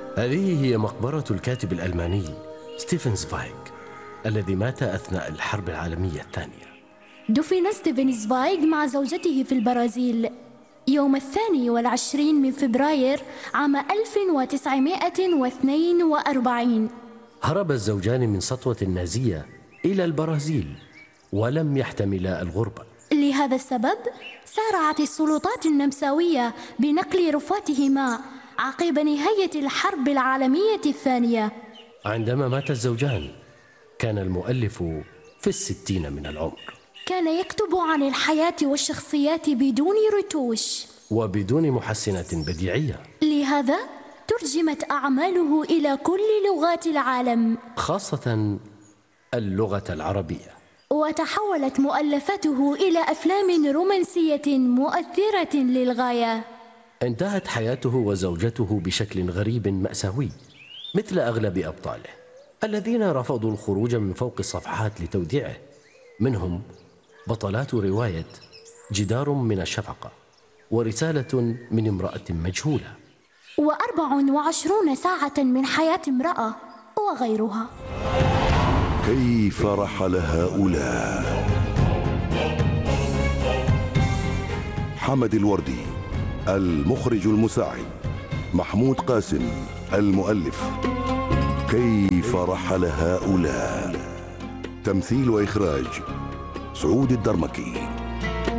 هذه هي مقبرة الكاتب الألماني ستيفن زفايغ الذي مات أثناء الحرب العالمية الثانية. دفن ستيفن زفايغ مع زوجته في البرازيل يوم 22 من فبراير عام 1942. هرب الزوجان من سطوة نازية إلى البرازيل ولم يحتملا الغربة. لهذا السبب سارعت السلطات النمساوية بنقل رفاتهما عقب نهاية الحرب العالمية الثانية. عندما مات الزوجان كان المؤلف في 60 من العمر. كان يكتب عن الحياة والشخصيات بدون رتوش وبدون محسنات بديعية، لهذا ترجمت أعماله إلى كل لغات العالم خاصة اللغة العربية، وتحولت مؤلفاته إلى أفلام رومانسية مؤثرة للغاية. انتهت حياته وزوجته بشكل غريب مأساوي مثل أغلب أبطاله الذين رفضوا الخروج من فوق الصفحات لتوديعه، منهم بطلات رواية جدار من الشفقة ورسالة من امرأة مجهولة و24 ساعة من حياة امرأة وغيرها. كيف رحل هؤلاء؟ حمد الوردي المخرج المساعد، محمود قاسم المؤلف. كيف رحل هؤلاء؟ تمثيل وإخراج سعود الدرمكي.